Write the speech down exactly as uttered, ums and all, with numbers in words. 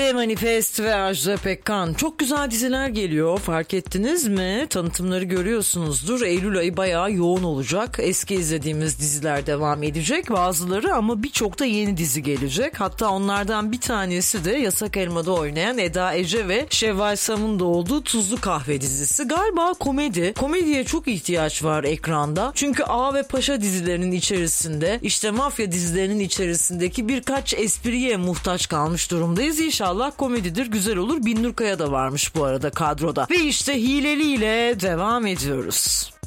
J Manifest ve Ajda Pekkan. Çok güzel diziler geliyor, fark ettiniz mi? Tanıtımları görüyorsunuzdur. Eylül ayı bayağı yoğun olacak. Eski izlediğimiz diziler devam edecek bazıları ama birçok da yeni dizi gelecek. Hatta onlardan bir tanesi de Yasak Elma'da oynayan Eda Ece ve Şevval Sam'ın da olduğu Tuzlu Kahve dizisi. Galiba komedi. Komediye çok ihtiyaç var ekranda. Çünkü Ağa ve Paşa dizilerinin içerisinde, işte mafya dizilerinin içerisindeki birkaç espriye muhtaç kalmış durumdayız. İnşallah komedidir, güzel olur. Binnur Kaya da varmış bu arada kadroda. Ve işte Hileli ile devam ediyoruz.